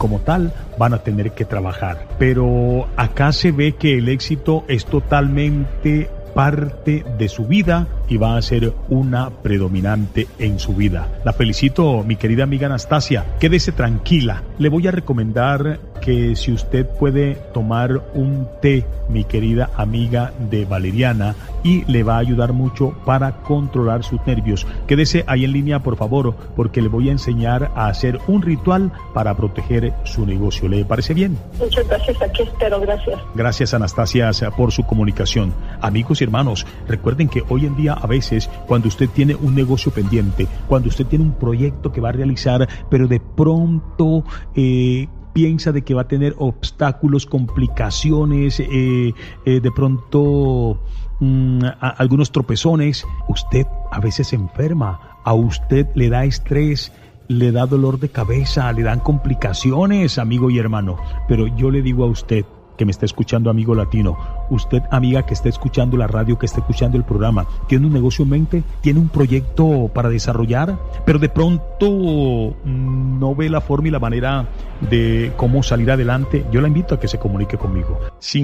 como tal van a tener que trabajar. Pero acá se ve que el éxito es totalmente parte de su vida y va a ser una predominante en su vida. La felicito, mi querida amiga Anastasia. Quédese tranquila. Le voy a recomendar que si usted puede tomar un té, mi querida amiga de valeriana, y le va a ayudar mucho para controlar sus nervios. Quédese ahí en línea, por favor, porque le voy a enseñar a hacer un ritual para proteger su negocio. ¿Le parece bien? Muchas gracias, aquí espero, gracias. Gracias, Anastasia, por su comunicación. Amigos y hermanos, recuerden que hoy en día a veces cuando usted tiene un negocio pendiente, cuando usted tiene un proyecto que va a realizar, pero de pronto piensa de que va a tener obstáculos, complicaciones, de pronto algunos tropezones, usted a veces se enferma, a usted le da estrés, le da dolor de cabeza, le dan complicaciones, amigo y hermano. Pero yo le digo a usted que me está escuchando, amigo latino, usted, amiga que está escuchando la radio, que está escuchando el programa, tiene un negocio en mente, tiene un proyecto para desarrollar, pero de pronto no ve la forma y la manera de cómo salir adelante. Yo la invito a que se comunique conmigo.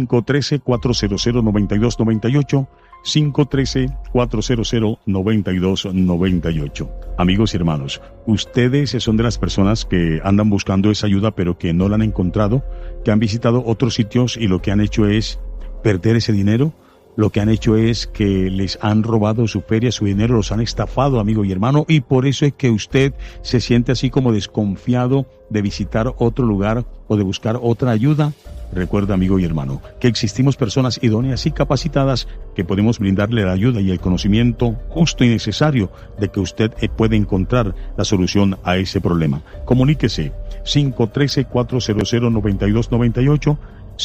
513-400-9298, 513-400-9298. Amigos y hermanos, ustedes son de las personas que andan buscando esa ayuda pero que no la han encontrado, que han visitado otros sitios y lo que han hecho es perder ese dinero, lo que han hecho es que les han robado su feria, su dinero, los han estafado, amigo y hermano, y por eso es que usted se siente así como desconfiado de visitar otro lugar o de buscar otra ayuda. Recuerda, amigo y hermano, que existimos personas idóneas y capacitadas que podemos brindarle la ayuda y el conocimiento justo y necesario de que usted puede encontrar la solución a ese problema. Comuníquese 513-400-9298,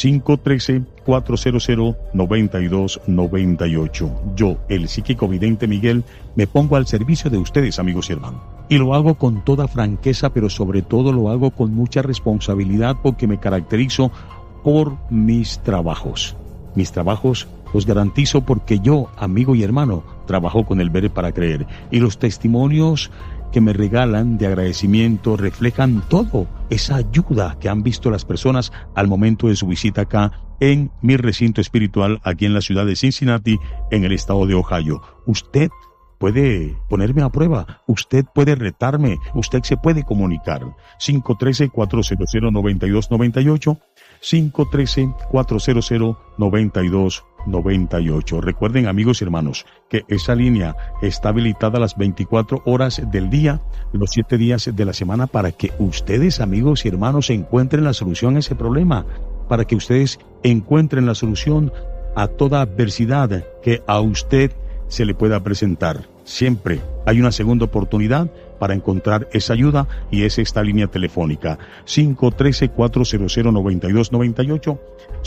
513-400-9298. Yo, el psíquico vidente Miguel, me pongo al servicio de ustedes, amigos y hermanos. Y lo hago con toda franqueza, pero sobre todo lo hago con mucha responsabilidad porque me caracterizo por mis trabajos. Mis trabajos los garantizo porque yo, amigo y hermano, trabajo con el ver para creer. Y los testimonios que me regalan de agradecimiento reflejan todo esa ayuda que han visto las personas al momento de su visita acá en mi recinto espiritual aquí en la ciudad de Cincinnati, en el estado de Ohio. Usted puede ponerme a prueba, usted puede retarme, usted se puede comunicar. 513-400-9298, 513-400-9298. Recuerden, amigos y hermanos, que esa línea está habilitada las 24 horas del día, los 7 días de la semana, para que ustedes, amigos y hermanos, encuentren la solución a ese problema, para que ustedes encuentren la solución a toda adversidad que a usted se le pueda presentar. Siempre hay una segunda oportunidad para encontrar esa ayuda y es esta línea telefónica 513-400-9298,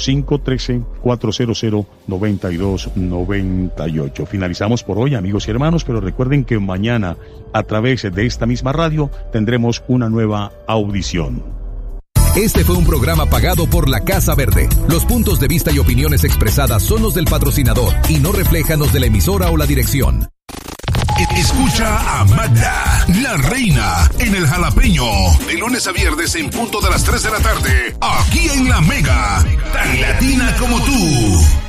513-400-9298. Finalizamos por hoy, amigos y hermanos, pero recuerden que mañana a través de esta misma radio tendremos una nueva audición. Este fue un programa pagado por la Casa Verde. Los puntos de vista y opiniones expresadas son los del patrocinador y no reflejan los de la emisora o la dirección. Escucha a Magda, la reina, en el Jalapeño, de lunes a viernes en punto de las 3 de la tarde, aquí en La Mega, tan latina como tú.